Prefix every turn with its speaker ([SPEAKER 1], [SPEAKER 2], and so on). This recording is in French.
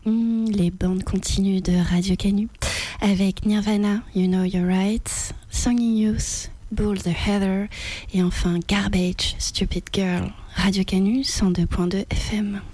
[SPEAKER 1] Les bandes continues de Radio Canu avec Nirvana, You Know You're Right, Song in Youth, Bull the Heather et enfin Garbage, Stupid Girl. Radio Canu 102.2 FM.